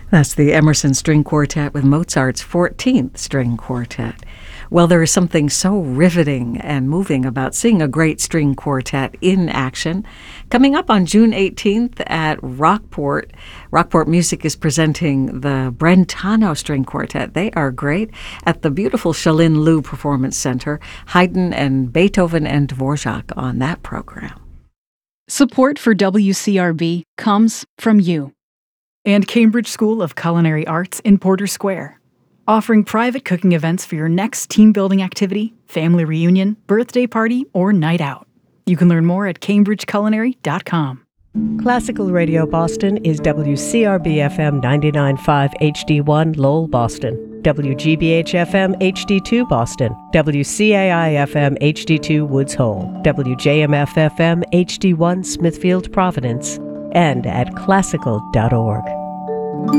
That's the Emerson String Quartet with Mozart's 14th String Quartet. Well, there is something so riveting and moving about seeing a great string quartet in action. Coming up on June 18th at Rockport, Rockport Music is presenting the Brentano String Quartet. They are great at the beautiful Shalin Liu Performance Center. Haydn and Beethoven and Dvorak on that program. Support for WCRB comes from you and Cambridge School of Culinary Arts in Porter Square, offering private cooking events for your next team-building activity, family reunion, birthday party, or night out. You can learn more at cambridgeculinary.com. Classical Radio Boston is WCRB-FM 99.5 HD1 Lowell, Boston, WGBH-FM HD2 Boston, WCAI-FM HD2 Woods Hole, WJMF-FM HD1 Smithfield, Providence, and at classical.org.